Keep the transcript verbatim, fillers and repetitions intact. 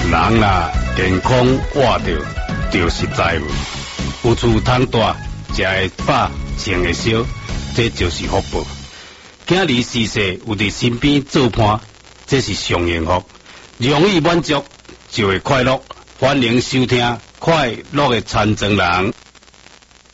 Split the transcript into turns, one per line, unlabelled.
人啦，健康活着就实在无。有厝通住，食会饱，穿会烧，这就是福报。囝儿逝世有伫身边做伴，这是上幸福。容易满足就会快乐。欢迎收听《快乐的残障人》。